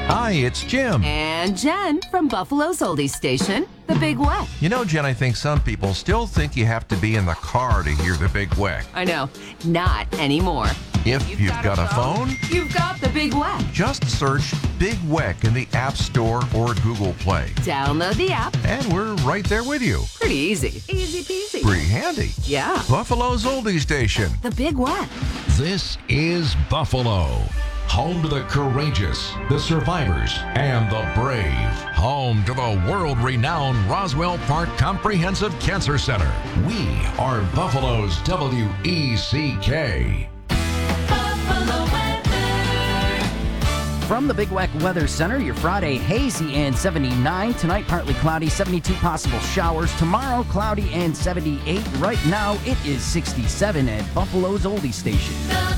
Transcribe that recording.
Hi, it's Jim. And Jen from Buffalo's Oldie Station, The Big Weck. You know, Jen, I think some people still think you have to be in the car to hear the Big Weck. I know, not anymore. If you've got a phone, you've got The Big Weck. just search Big Weck in the App Store or Google Play. Download the app. And we're right there with you. Pretty easy. Easy peasy. Pretty handy. Yeah. Buffalo's Oldie Station. The Big Weck. This is Buffalo, home to the courageous, the survivors, and the brave. Home to the world-renowned Roswell Park Comprehensive Cancer Center. We are Buffalo's WECK. From the Big Weck Weather Center, your Friday hazy and 79. Tonight, partly cloudy, 72 possible showers. Tomorrow, cloudy and 78. Right now, it is 67 at Buffalo's Oldie Station.